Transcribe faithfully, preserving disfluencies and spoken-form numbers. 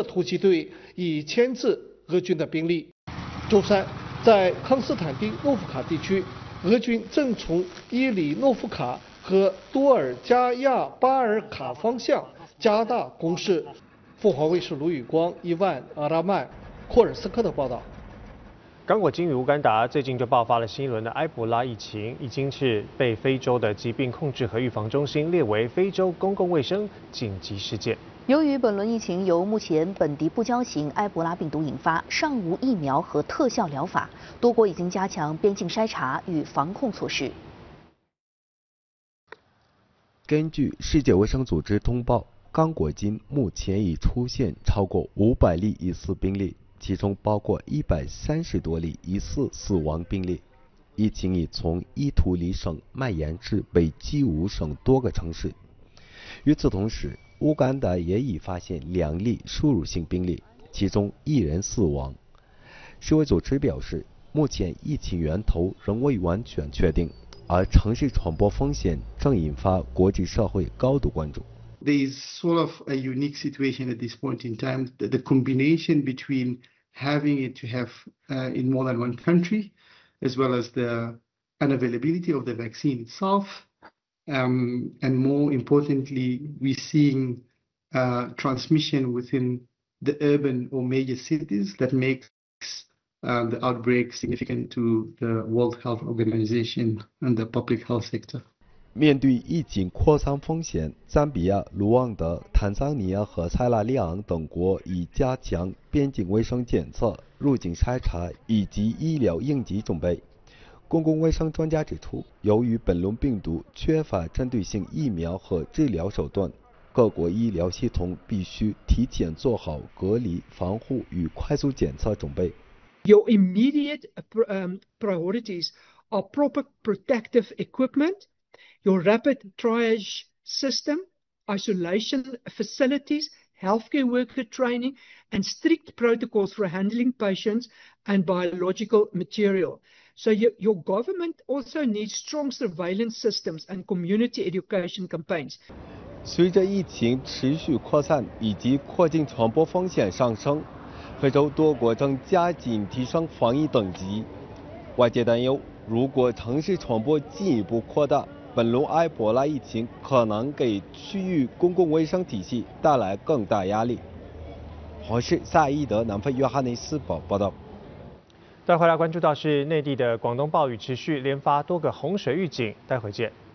突击队已牵制俄军的兵力。周三，在康斯坦丁诺夫卡地区，俄军正从伊里诺夫卡和多尔加亚巴尔卡方向加大攻势。凤凰卫视卢宇光、伊万阿拉曼、库尔斯克的报道。 刚果金与乌干达最近就爆发了新一轮的埃博拉疫情，已经是被非洲的疾病控制和预防中心列为非洲公共卫生紧急事件。 由于本轮疫情由目前本地不交型埃博拉病毒引发，尚无疫苗和特效疗法，多国已经加强边境筛查与防控措施。 根据世界卫生组织通报，刚果金目前已出现超过五百例疑似病例。其中包括一百三十多例疑似死亡病例，疫情已从伊图里省蔓延至北基伍省多个城市。与此同时，乌干达也已发现两例输入性病例，其中一人死亡。世卫组织表示，目前疫情源头仍未完全确定，而城市传播风险正引发国际社会高度关注。 There is sort of a unique situation at this point in time. The, the combination between having it to have uh, in more than one country, as well as the unavailability of the vaccine itself, um, and more importantly, we're seeing uh, transmission within the urban or major cities that makes uh, the outbreak significant to the World Health Organization and the public health sector. 面对疫情扩散风险，赞比亚、卢旺达、坦桑尼亚和塞拉利昂等国已加强边境卫生检测、入境筛查以及医疗应急准备。公共卫生专家指出，由于本轮病毒缺乏针对性疫苗和治疗手段，各国医疗系统必须提前做好隔离、防护与快速检测准备。 Your immediate um, priorities are proper protective equipment, your rapid triage system, isolation facilities, healthcare worker training, and strict protocols for handling patients and biological material. So you, your government also needs strong surveillance systems and community education campaigns. 随着疫情持续扩散以及扩境传播风险上升，非洲多国正加紧提升防疫等级。外界担忧，如果城市传播进一步扩大，本轮埃博拉疫情可能给区域公共卫生体系带来更大压力。华视萨伊德南非约翰内斯堡报道。 再回来关注到是内地的广东暴雨持续，连发多个洪水预警，待会见。